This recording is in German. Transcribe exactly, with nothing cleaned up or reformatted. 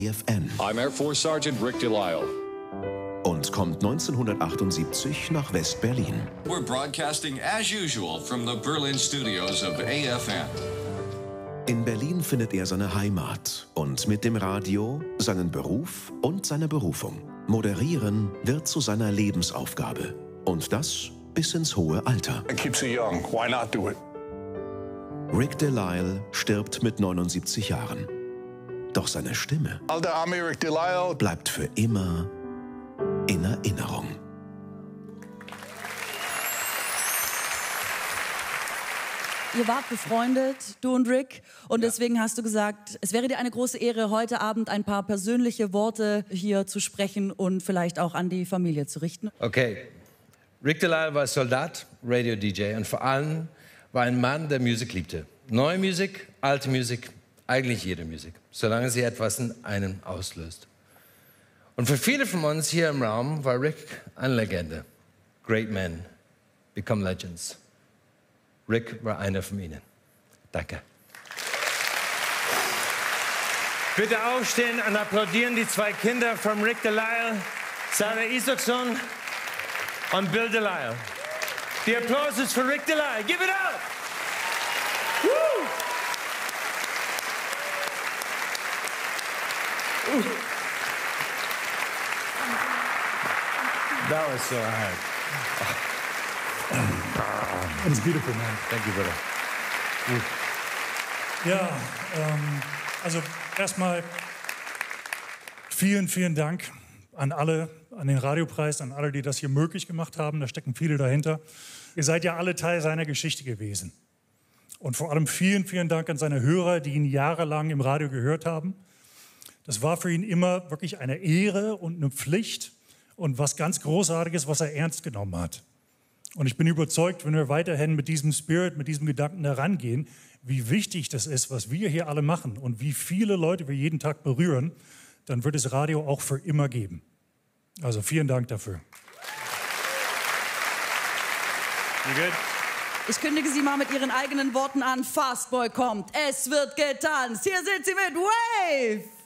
A F N. I'm Air Force Sergeant Rick Delisle. Und kommt neunzehnhundertachtundsiebzig nach West-Berlin. We're broadcasting as usual from the Berlin studios of A F N. In Berlin findet er seine Heimat und mit dem Radio seinen Beruf und seine Berufung. Moderieren wird zu seiner Lebensaufgabe. Und das bis ins hohe Alter. It keeps you young. Why not do it? Rick Delisle stirbt mit neunundsiebzig Jahren. Doch seine Stimme Alter Army Rick Delisle bleibt für immer in Erinnerung. Ihr wart befreundet, du und Rick, und Ja. deswegen hast du gesagt, es wäre dir eine große Ehre, heute Abend ein paar persönliche Worte hier zu sprechen und vielleicht auch an die Familie zu richten. Okay, Rick Delisle war Soldat, Radio-D J und vor allem war ein Mann, der Musik liebte. Neue Musik, alte Musik, eigentlich jede Musik, solange sie etwas in einem auslöst. Und für viele von uns hier im Raum war Rick eine Legende. Great men become legends. Rick war einer von ihnen. Danke. Bitte aufstehen und applaudieren die zwei Kinder von Rick Delisle, Sarah Isaacson und Bill Delisle. Der Applaus ist für Rick Delisle. Give it up! Woo! Ooh. That was so hard. It's beautiful, man. Thank you, brother. Ja, ähm, also erstmal vielen, vielen Dank an alle, an den Radiopreis, an alle, die das hier möglich gemacht haben. Da stecken viele dahinter. Ihr seid ja alle Teil seiner Geschichte gewesen. Und vor allem vielen, vielen Dank an seine Hörer, die ihn jahrelang im Radio gehört haben. Das war für ihn immer wirklich eine Ehre und eine Pflicht und was ganz Großartiges, was er ernst genommen hat. Und ich bin überzeugt, wenn wir weiterhin mit diesem Spirit, mit diesem Gedanken herangehen, wie wichtig das ist, was wir hier alle machen und wie viele Leute wir jeden Tag berühren, dann wird es Radio auch für immer geben. Also vielen Dank dafür. You good? Ich kündige sie mal mit ihren eigenen Worten an. Fastboy kommt, es wird getanzt. Hier sind sie mit Wave.